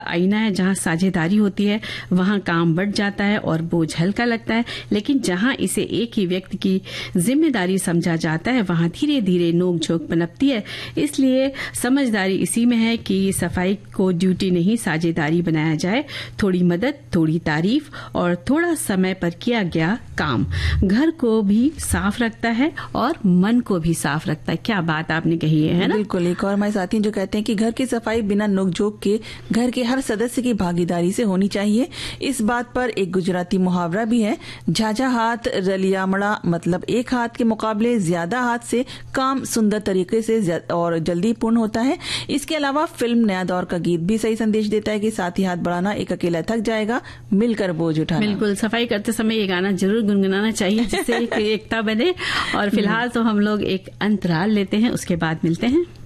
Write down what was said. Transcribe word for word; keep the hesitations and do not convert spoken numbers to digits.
आईना है, जहाँ साझेदारी होती है वहाँ काम बढ़ जाता है और बोझ हल्का लगता है, लेकिन जहाँ इसे एक ही व्यक्ति की जिम्मेदारी समझा जाता है वहाँ धीरे धीरे नोक-झोंक पनपती है। इसलिए समझदारी इसी में है कि सफाई को ड्यूटी नहीं साझेदारी बनाया जाए। थोड़ी मदद, थोड़ी तारीफ और थोड़ा समय पर किया गया काम घर को भी साफ रखता है और मन को भी साफ रखता है। क्या बात आपने कही है, है ना? बिल्कुल। एक और हमारे साथी जो कहते हैं कि घर की सफाई बिना नोक-झोंक के घर के हर सदस्य की भागीदारी से होनी चाहिए। इस बात पर एक गुजराती मुहावरा भी है, झाझा हाथ रलियामड़ा, मतलब एक हाथ के मुकाबले ज्यादा हाथ से काम सुंदर तरीके से और जल्दी पूर्ण होता है। इसके अलावा फिल्म नया दौर का गीत भी सही संदेश देता है कि साथ ही हाथ बढ़ाना, एक अकेला थक जाएगा, मिलकर बोझ उठाना। बिल्कुल, सफाई करते समय ये गाना जरूर गुनगुनाना चाहिए जिससे एकता बने। और फिलहाल तो हम लोग एक अंतराल लेते हैं, उसके बाद मिलते हैं।